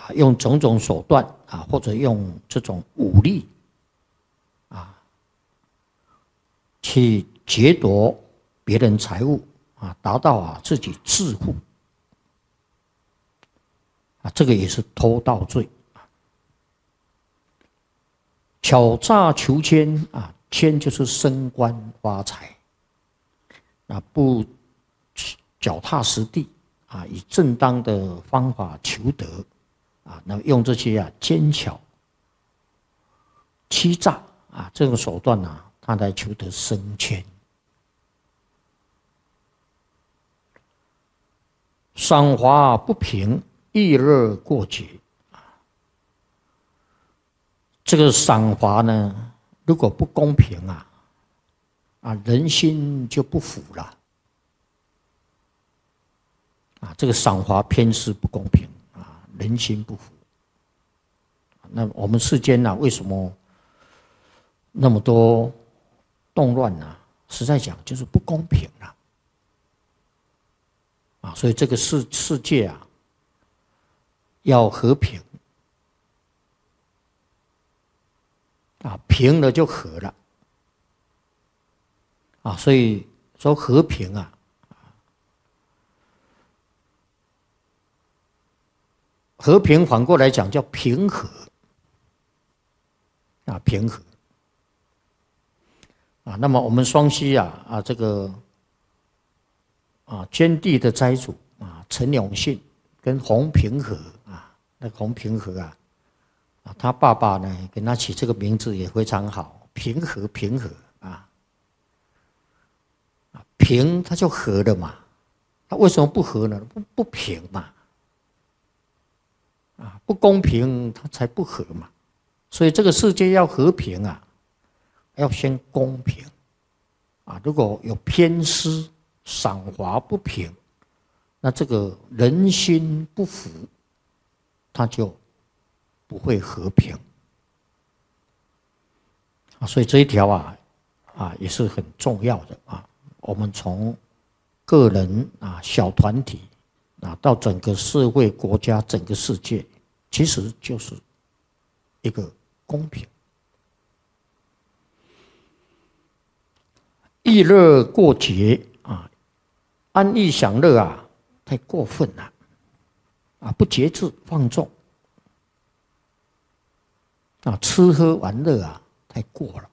用种种手段或者用这种武力去劫夺别人财物达到自己致富这个也是偷盗罪。巧诈求奸奸就是升官发财不脚踏实地以正当的方法求得那么用这些奸巧、欺诈这种手段他来求得升迁。赏罚不平，逸乐过节。这个赏罚呢，如果不公平人心就不服了这个赏罚偏私不公平人心不服。那我们世间为什么那么多动乱实在讲就是不公平所以这个世界要和平平了就和了所以说和平和平反过来讲叫平和平和那么我们双溪这个捐地的斋主陈永信跟洪平和那洪平和他爸爸呢给他起这个名字也非常好，平和平和平他就和了嘛，他为什么不和呢？不平嘛不公平他才不和嘛。所以这个世界要和平要先公平如果有偏私、赏罚不平，那这个人心不服，他就不会和平所以这一条也是很重要的我们从个人小团体到整个社会、国家、整个世界，其实就是一个公平。逸乐过节安逸享乐太过分了不节制放纵吃喝玩乐太过了。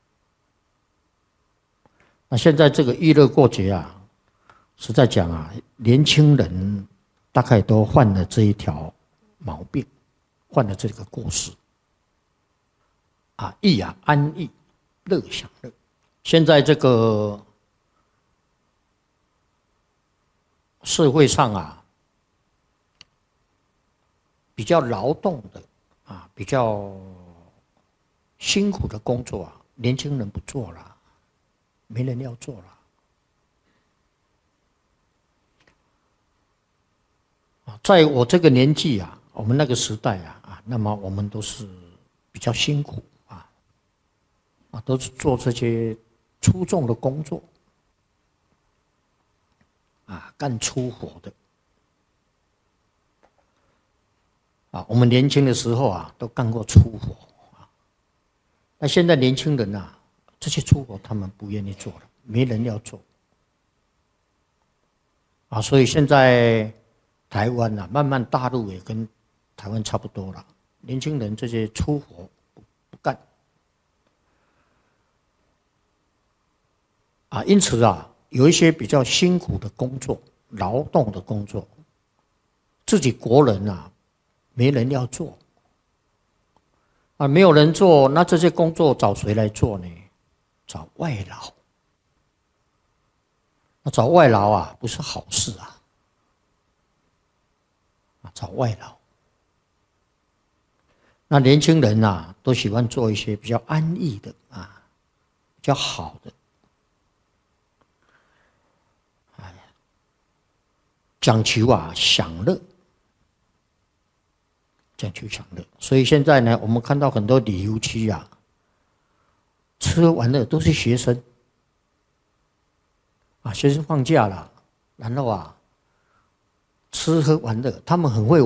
那现在这个逸乐过节实在讲年轻人大概都患了这一条毛病，患了这个过失逸安逸，乐享乐。现在这个社会上比较劳动的比较辛苦的工作年轻人不做了，没人要做了在我这个年纪我们那个时代那么我们都是比较辛苦都是做这些粗重的工作干粗活的我们年轻的时候都干过粗活那现在年轻人这些粗活他们不愿意做了，没人要做所以现在台湾慢慢大陆也跟台湾差不多了，年轻人这些粗活不干因此有一些比较辛苦的工作、劳动的工作，自己国人没人要做没有人做，那这些工作找谁来做呢？找外劳。那找外劳不是好事找外劳。那年轻人都喜欢做一些比较安逸的比较好的讲求享乐，讲求享乐。所以现在呢，我们看到很多旅游区吃喝玩乐都是学生学生放假了，然后吃喝玩乐，他们很会